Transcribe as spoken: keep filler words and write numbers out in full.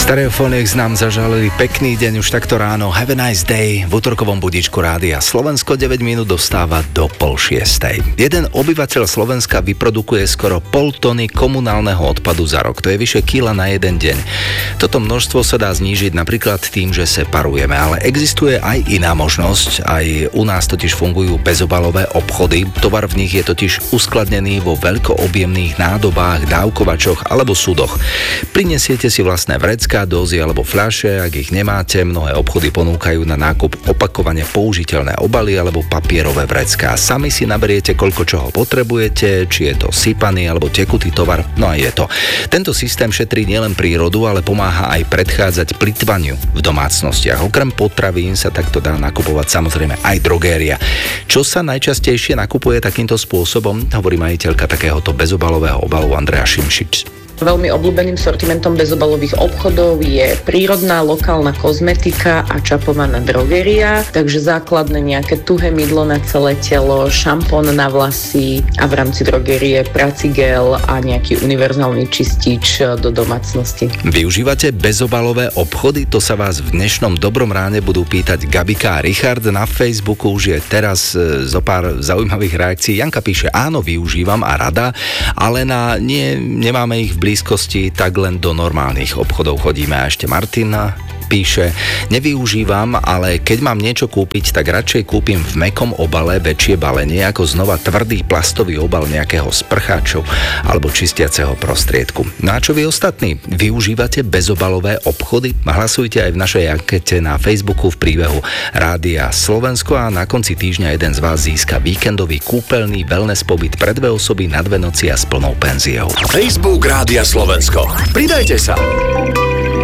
Stereophonics nám zažalili pekný deň už takto ráno. Have a nice day. V utorkovom budíčku rádia Slovensko deväť minút dostáva do pol šiestej. Jeden obyvateľ Slovenska vyprodukuje skoro pol tony komunálneho odpadu za rok. To je vyše kila na jeden deň. Toto množstvo sa dá znížiť napríklad tým, že separujeme, ale existuje aj iná možnosť. Aj u nás totiž fungujú bezobalové obchody. Tovar v nich je totiž uskladnený vo veľkoobjemných nádobách, dávkovačoch alebo sudoch. Prinesiete si vlastné vrecká, dózy alebo fľaše, ak ich nemáte, mnohé obchody ponúkajú na nákup opakovane použiteľné obaly alebo papierové vrecká. Sami si naberiete, koľko čoho potrebujete, či je to sypaný alebo tekutý tovar, no a je to. Tento systém šetrí nielen prírodu, ale pomáha aj predchádzať plytvaniu v domácnostiach. Okrem potravín sa takto dá nakupovať samozrejme aj drogéria. Čo sa najčastejšie nakupuje takýmto spôsobom, hovorí majiteľka takéhoto bezobalového obalu Andrea Šimšič. Veľmi obľúbeným sortimentom bezobalových obchodov je prírodná lokálna kozmetika a čapovaná drogeria, takže základné nejaké tuhé mydlo na celé telo, šampón na vlasy a v rámci drogerie prací gel a nejaký univerzálny čistič do domácnosti. Využívate bezobalové obchody? To sa vás v dnešnom Dobrom ráne budú pýtať Gabika a Richard. Na Facebooku už je teraz zo pár zaujímavých reakcií. Janka píše, áno, využívam a rada, ale na nie, nemáme ich v blízkosti, tak len do normálnych obchodov chodíme. A ešte Martina píše, nevyužívam, ale keď mám niečo kúpiť, tak radšej kúpim v mäkkom obale väčšie balenie, ako znova tvrdý plastový obal nejakého sprcháču alebo čistiaceho prostriedku. No a čo vy ostatní? Využívate bezobalové obchody? Hlasujte aj v našej ankete na Facebooku v príbehu Rádia Slovensko a na konci týždňa jeden z vás získa víkendový kúpeľný wellness pobyt pre dve osoby na dve noci a s plnou penziou. Facebook Rádia Slovensko. Pridajte sa.